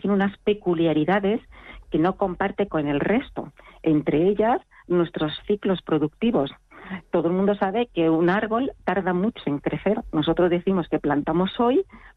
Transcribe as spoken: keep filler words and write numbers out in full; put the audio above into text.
tiene unas peculiaridades que no comparte con el resto, entre ellas nuestros ciclos productivos. Todo el mundo sabe que un árbol tarda mucho en crecer. Nosotros decimos que plantamos hoy,